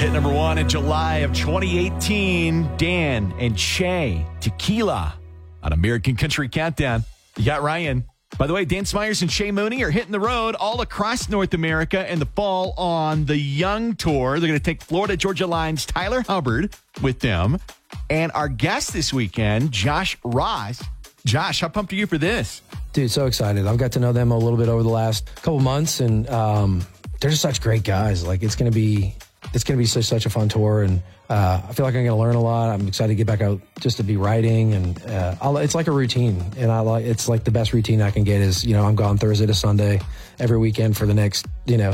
hit number one in July of 2018. Dan and Shay, Tequila on American Country Countdown. You got Ryan. By the way, Dan Smyers and Shay Mooney are hitting the road all across North America in the fall on the Young Tour. They're going to take Florida Georgia Line's Tyler Hubbard with them. And our guest this weekend, Josh Ross. Josh, how pumped are you for this? Dude, so excited. I've got to know them a little bit over the last couple months, and they're just such great guys. Like, it's gonna be such a fun tour, and I feel like I'm gonna learn a lot. I'm excited to get back out just to be writing, and it's like a routine, and it's like the best routine I can get is, I'm gone Thursday to Sunday every weekend for the next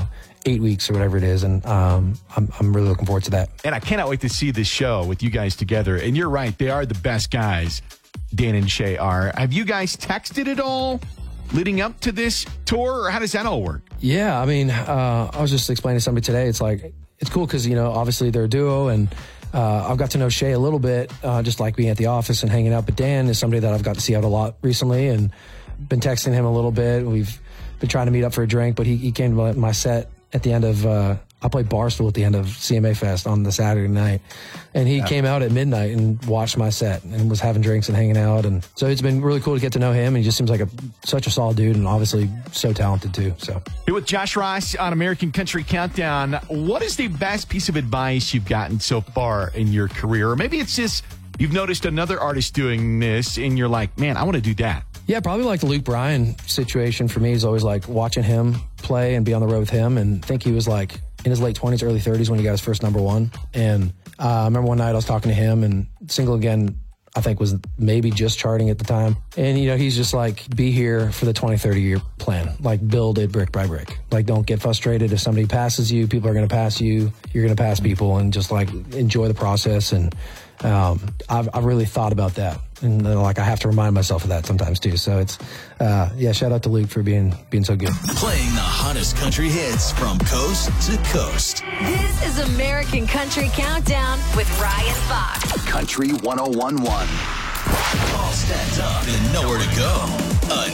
8 weeks or whatever it is, and I'm really looking forward to that. And I cannot wait to see this show with you guys together. And you're right, they are the best guys. Dan and Shay are. Have you guys texted at all leading up to this tour, or how does that all work? Yeah, I mean, I was just explaining to somebody today. It's like, it's cool because, obviously they're a duo, and I've got to know Shay a little bit, just like being at the office and hanging out. But Dan is somebody that I've got to see out a lot recently, and been texting him a little bit. We've been trying to meet up for a drink, but he came to my set at the end of, I played Barstool at the end of CMA Fest on the Saturday night, and he came out at midnight and watched my set and was having drinks and hanging out. And so it's been really cool to get to know him. And he just seems like such a solid dude, and obviously so talented too. So here with Josh Ross on American Country Countdown. What is the best piece of advice you've gotten so far in your career? Or maybe it's just you've noticed another artist doing this and you're like, man, I want to do that. Yeah, probably like the Luke Bryan situation for me is always like watching him play and be on the road with him. And I think he was like in his late 20s, early 30s when he got his first #1. And I remember one night I was talking to him, and Single Again, I think, was maybe just charting at the time. And, he's just like, be here for the 20, 30-year plan. Like, build it brick by brick. Like, don't get frustrated if somebody passes you. People are going to pass you. You're going to pass people, and just, like, enjoy the process. And I've really thought about that. And, I have to remind myself of that sometimes, too. So it's, shout out to Luke for being so good. Playing the hottest country hits from coast to coast. This is American Country Countdown with Ryan Fox. Country 101.1. All stacked up and nowhere to go.